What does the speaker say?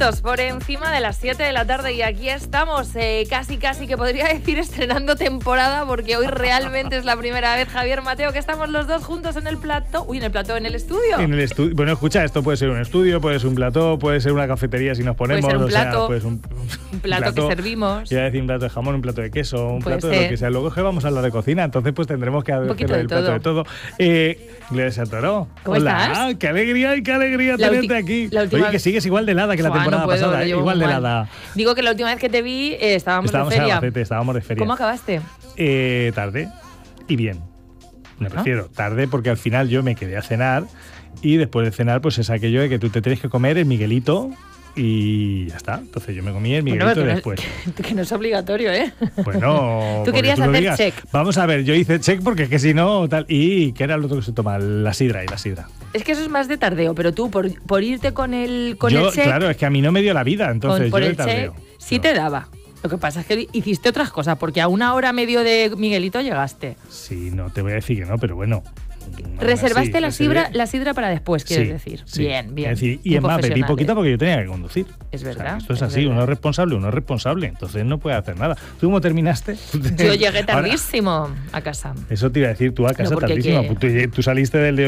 minutitos por encima de las 7 de la tarde y aquí estamos, casi que podría decir estrenando temporada, porque hoy realmente es la primera vez, Javier, Mateo, que estamos los dos juntos en el plató. Uy, en el plató, en el estudio. En el estudio. Bueno, escucha, esto puede ser un estudio, puede ser un plató, puede ser una cafetería si nos ponemos. Puede ser un plato, pues un plato que servimos. Iba a decir un plato de jamón, un plato de queso, un Puede plato ser. de lo que sea. Luego es que vamos a hablar de cocina, entonces pues tendremos que hacer el plato de todo. Gloria Santoro. ¿Cómo estás? Qué alegría tenerte aquí. Oye, que sigues igual de helada que la temporada pasada, igual de helada. Digo que la última vez que te vi estábamos de feria. Estábamos de feria. ¿Cómo acabaste? Tarde y bien. Me refiero, tarde porque al final yo me quedé a cenar y después de cenar pues es aquello de que tú te tienes que comer el Miguelito y ya está. Entonces yo me comí el Miguelito después. Que no es obligatorio, ¿eh? Bueno, tú querías hacer check. Vamos a ver, yo hice check porque es que si no, tal. ¿Y qué era lo otro que se toma? La sidra. Es que eso es más de tardeo, pero tú por irte con el check. Claro, es que a mí no me dio la vida, entonces por yo el de tardeo. Check sí te daba. Lo que pasa es que hiciste otras cosas, porque a 1 hora medio de Miguelito llegaste. Sí, no te voy a decir que no, pero bueno. Reservaste la sidra para después, quieres decir. Sí. Bien. Es decir, y es más, bebí poquita porque yo tenía que conducir. Es verdad. O sea, esto es así, uno es responsable, entonces no puede hacer nada. ¿Tú cómo terminaste? Yo llegué tardísimo a casa. Eso te iba a decir, tú a casa tardísimo. Tú saliste del